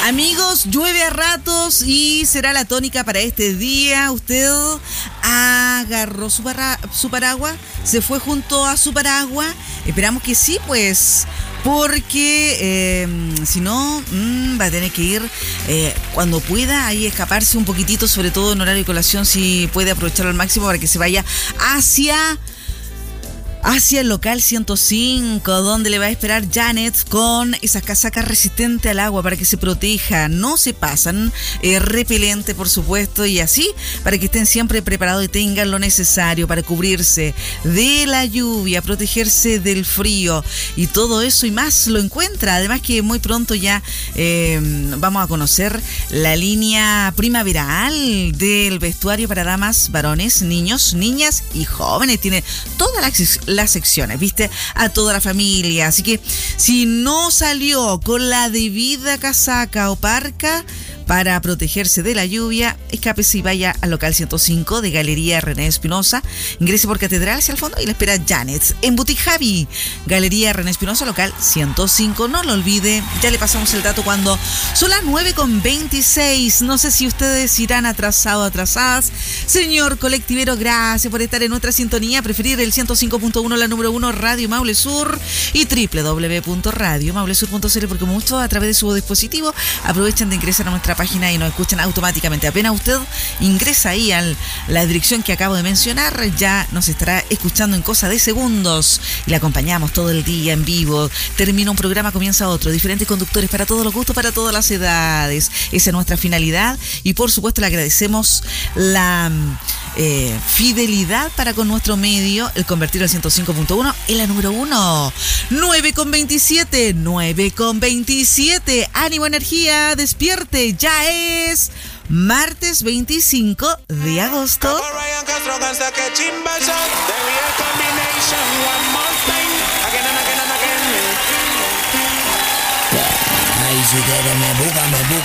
Amigos, llueve a ratos y será la tónica para este día. Usted agarró su paraguas, se fue junto a su paraguas. Esperamos que sí, pues, porque si no, va a tener que ir cuando pueda, ahí escaparse un poquitito, sobre todo en horario de colación, si puede aprovecharlo al máximo para que se vaya hacia el local 105, donde le va a esperar Janet con esas casacas resistentes al agua para que se proteja, no se pasan, repelente por supuesto, y así para que estén siempre preparados y tengan lo necesario para cubrirse de la lluvia, protegerse del frío y todo eso y más lo encuentra. Además que muy pronto ya vamos a conocer la línea primaveral del vestuario para damas, varones, niños, niñas y jóvenes. Tiene todas las secciones, viste, a toda la familia. Así que si no salió con la debida casaca o parca para protegerse de la lluvia, escápese y vaya al local 105 de Galería René Espinosa. Ingrese por Catedral hacia el fondo y le espera Janet en Boutique Javi. Galería René Espinosa, local 105. No lo olvide, ya le pasamos el dato cuando son las 9:26. No sé si ustedes irán atrasados o atrasadas. Señor colectivero, gracias por estar en nuestra sintonía. Preferir el 105.1, la número 1, Radio Maule Sur, y www.radiomaulesur.cl, porque muchos a través de su dispositivo aprovechan de ingresar a nuestra página y nos escuchan automáticamente. Apenas usted ingresa ahí a la dirección que acabo de mencionar, ya nos estará escuchando en cosa de segundos y le acompañamos todo el día en vivo. Termina un programa, comienza otro. Diferentes conductores para todos los gustos, para todas las edades. Esa es nuestra finalidad y por supuesto le agradecemos la fidelidad para con nuestro medio, el convertir al 105.1 en la número 1. 9:27. Ánimo, energía, despierte. Ya es martes 25 de agosto. Ahí si quieres me busca,